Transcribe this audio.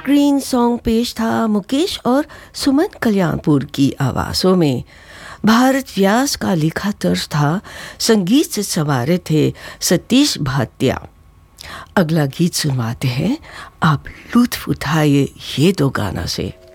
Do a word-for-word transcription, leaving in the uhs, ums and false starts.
Screen song पेश था मुकेश और सुमन कल्याणपुर की आवाज़ों में। भारत व्यास का लिखा तर्ज था, संगीत से संवारे थे सतीश भाटिया। अगला गीत सुनवाते हैं, आप लुत्फ उठाइए ये दो गाना से।